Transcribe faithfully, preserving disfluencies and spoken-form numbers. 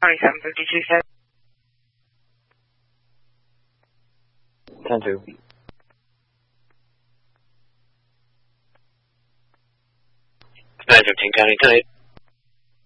twenty-seven fifty-two, set. ten two. nine fifteen, counting tonight.